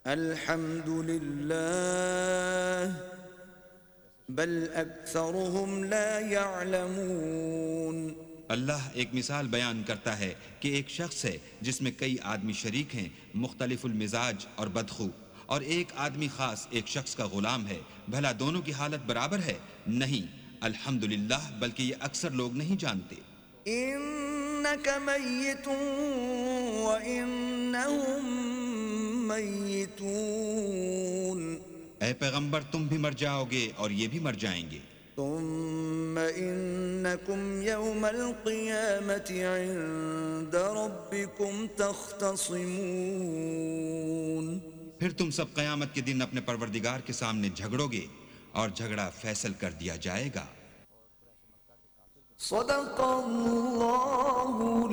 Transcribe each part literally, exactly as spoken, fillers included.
الحمد لله بل اکثرهم لا يعلمون۔ اللہ ایک مثال بیان کرتا ہے کہ ایک شخص ہے جس میں کئی آدمی شریک ہیں، مختلف المزاج اور بدخو، اور ایک آدمی خاص ایک شخص کا غلام ہے، بھلا دونوں کی حالت برابر ہے؟ نہیں، الحمدللہ، بلکہ یہ اکثر لوگ نہیں جانتے۔ انک میت وانہم میتون۔ اے پیغمبر، تم بھی مر جاؤ گے اور یہ بھی مر جائیں گے۔ ثم انکم یوم القیامة عند ربکم تختصمون۔ پھر تم سب قیامت کے دن اپنے پروردگار کے سامنے جھگڑو گے اور جھگڑا فیصل کر دیا جائے گا۔ صدق اللہ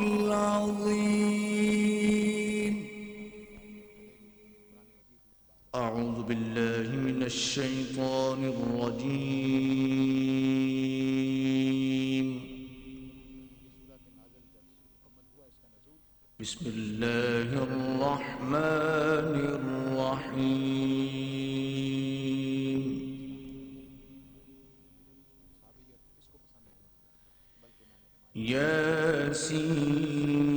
العظیم۔ اعوذ باللہ من الشیطان الرجیم۔ بسم اللہ الرحمن الرحیم۔ یاسین